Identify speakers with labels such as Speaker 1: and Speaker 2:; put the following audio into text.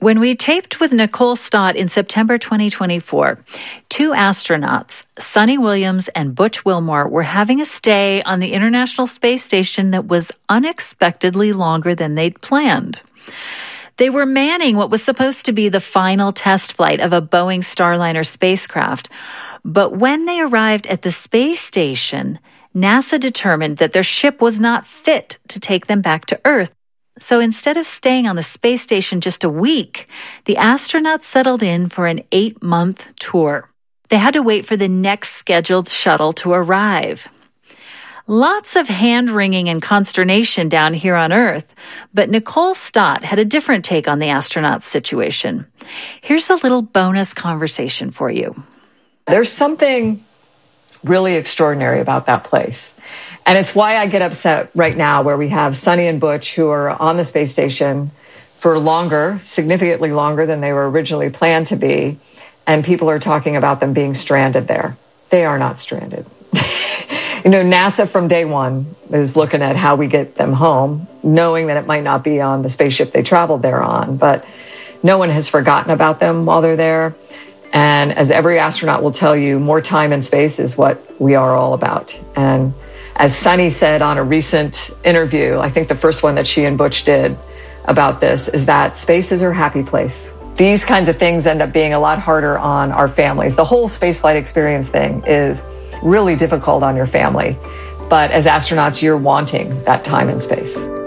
Speaker 1: When we taped with Nicole Stott in September 2024, two astronauts, Suni Williams and Butch Wilmore, were having a stay on the International Space Station that was unexpectedly longer than they'd planned. They were manning what was supposed to be the final test flight of a Boeing Starliner spacecraft. But when they arrived at the space station, NASA determined that their ship was not fit to take them back to Earth. So instead of staying on the space station just a week, the astronauts settled in for an 8-month tour. They had to wait for the next scheduled shuttle to arrive. Lots of hand-wringing and consternation down here on Earth, but Nicole Stott had a different take on the astronauts' situation. Here's a little bonus conversation for you.
Speaker 2: There's something really extraordinary about that place. And it's why I get upset right now where we have Suni and Butch who are on the space station for longer, significantly longer than they were originally planned to be. And people are talking about them being stranded there. They are not stranded. NASA from day one is looking at how we get them home, knowing that it might not be on the spaceship they traveled there on, but no one has forgotten about them while they're there. And as every astronaut will tell you, more time in space is what we are all about. And as Suni said on a recent interview, I think the first one that she and Butch did about this, is that space is her happy place. These kinds of things end up being a lot harder on our families. The whole spaceflight experience thing is really difficult on your family. But as astronauts, you're wanting that time in space.